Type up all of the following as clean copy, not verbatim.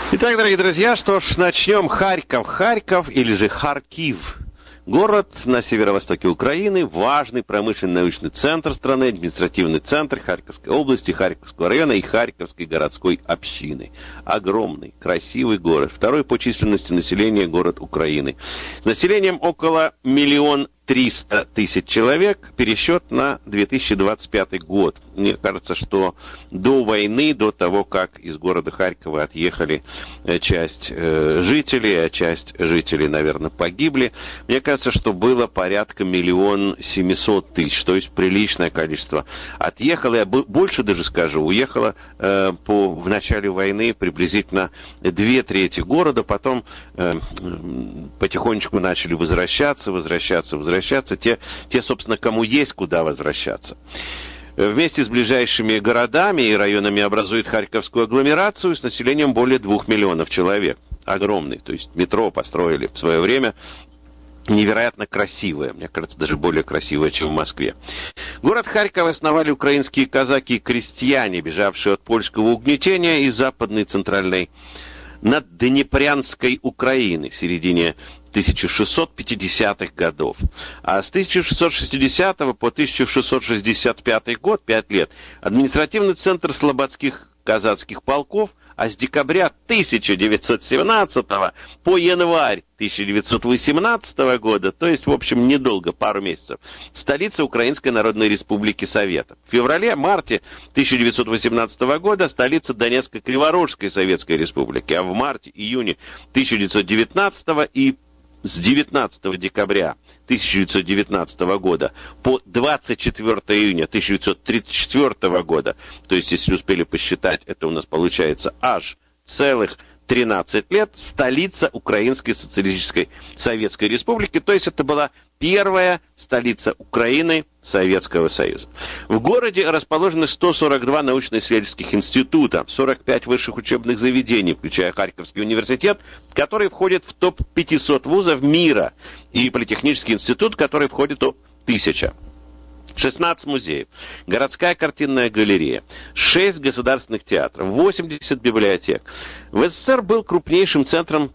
Итак, дорогие друзья, что ж, начнем. Харьков или же Харьков. Город на северо-востоке Украины, важный промышленный научный центр страны, административный центр Харьковской области, Харьковского района и Харьковской городской общины. Огромный, красивый город, второй по численности населения город Украины. С населением около 1 300 000 человек, пересчет на 2025 год. Мне кажется, что до войны, до того, как из города Харькова отъехали часть жителей, а часть жителей, наверное, погибли, мне кажется, что было порядка 1 700 000, то есть приличное количество. Отъехало, я больше даже скажу, уехало в начале войны приблизительно 2/3 города, потом потихонечку начали возвращаться. Те, собственно, кому есть куда возвращаться. Вместе с ближайшими городами и районами образует Харьковскую агломерацию с населением более 2 миллионов человек. Огромный, то есть метро построили в свое время. Невероятно красивое, мне кажется, даже более красивое, чем в Москве. Город Харьков основали украинские казаки и крестьяне, бежавшие от польского угнетения из западной центральной Надднепрянской Украины в середине 1650-х годов. А с 1660 по 1665 год, 5 лет, административный центр слободских казацких полков, а с декабря 1917 по январь 1918 года, то есть, в общем, недолго, пару месяцев, столица Украинской Народной Республики Советов. В феврале-марте 1918 года столица Донецкой Криворожской Советской Республики, а в марте-июне 1919 и с 19 декабря 1919 года по 24 июня 1934 года, то есть, если успели посчитать, это у нас получается аж целых 13 лет, столица Украинской Социалистической Советской Республики, то есть это была первая столица Украины Советского Союза. В городе расположены 142 научно-исследовательских института, 45 высших учебных заведений, включая Харьковский университет, который входит в топ-500 вузов мира, и Политехнический институт, который входит в топ-1000. 16 музеев, городская картинная галерея, 6 государственных театров, 80 библиотек. В СССР был крупнейшим центром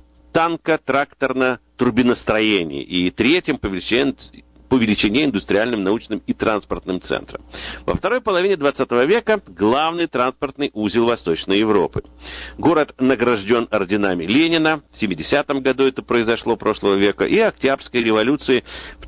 танко-тракторно-турбиностроения и третьим по величине индустриальным, научным и транспортным центром. Во второй половине 20 века главный транспортный узел Восточной Европы. Город награжден орденами Ленина, в 70-м году это произошло, прошлого века, и Октябрьской революции в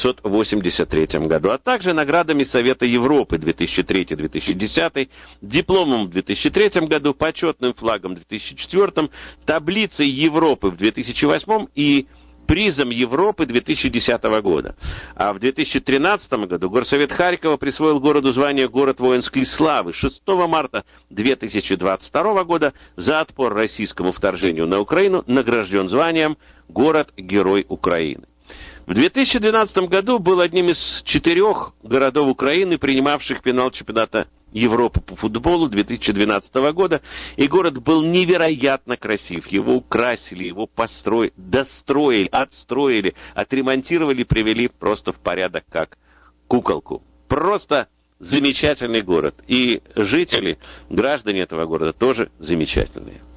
1983 году, а также наградами Совета Европы 2003-2010, дипломом в 2003 году, почетным флагом в 2004, таблицей Европы в 2008 и призом Европы 2010 года. А в 2013 году Горсовет Харькова присвоил городу звание «Город воинской славы». 6 марта 2022 года за отпор российскому вторжению на Украину награжден званием «Город-герой Украины». В 2012 году был одним из 4 городов Украины, принимавших финал чемпионата Европы по футболу 2012 года, и город был невероятно красив. Его украсили, его построили, достроили, отстроили, отремонтировали, привели просто в порядок, как куколку. Просто замечательный город. И жители, граждане этого города тоже замечательные.